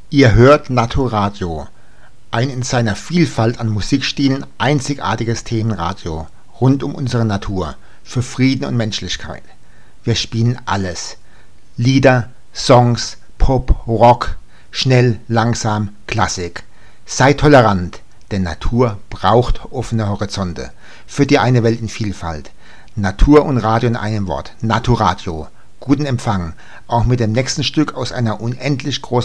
Ihr hört Naturadio, ein in seiner Vielfalt an Musikstilen einzigartiges Themenradio rund um unsere Natur, für Frieden und Menschlichkeit. Wir spielen alles. Lieder, Songs, Pop, Rock, schnell, langsam, Klassik. Sei tolerant, denn Natur braucht offene Horizonte. Für die eine Welt in Vielfalt. Natur und Radio in einem Wort. Naturadio. Guten Empfang, auch mit dem nächsten Stück aus einer unendlich großen